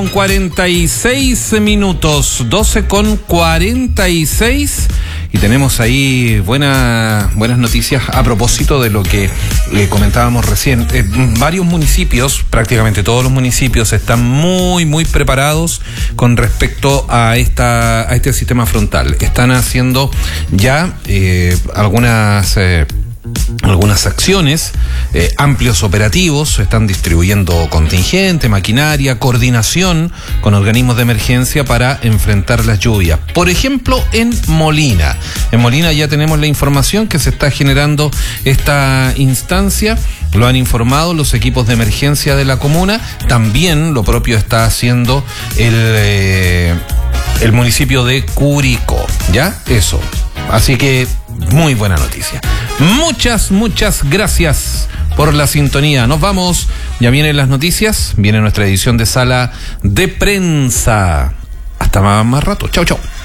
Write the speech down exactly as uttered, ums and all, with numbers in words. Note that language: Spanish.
cuarenta y seis minutos, doce con cuarenta y seis, y tenemos ahí buena, buenas noticias a propósito de lo que eh, comentábamos recién. Eh, varios municipios, prácticamente todos los municipios, están muy, muy preparados con respecto a esta a este sistema frontal. Están haciendo ya eh, algunas... Eh, algunas acciones, eh, amplios operativos, están distribuyendo contingente, maquinaria, coordinación con organismos de emergencia para enfrentar las lluvias. Por ejemplo, en Molina. En Molina ya tenemos la información que se está generando esta instancia. Lo han informado los equipos de emergencia de la comuna. También lo propio está haciendo el, eh, el municipio de Curicó. ¿Ya? Eso. Así que muy buena noticia. Muchas, muchas gracias por la sintonía. Nos vamos. Ya vienen las noticias. Viene nuestra edición de Sala de Prensa. Hasta más, más rato. Chau, chau.